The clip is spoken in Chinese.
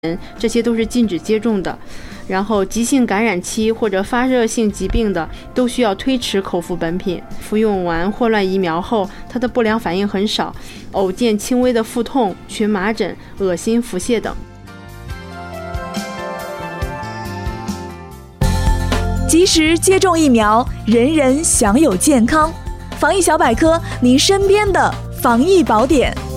这些都是禁止接种的。然后急性感染期或者发热性疾病的都需要推迟口服本品。服用完霍乱疫苗后，它的不良反应很少，偶见轻微的腹痛、荨麻疹、恶心、腹泻等。 及时接种疫苗，人人享有健康。防疫小百科，您身边的防疫宝典。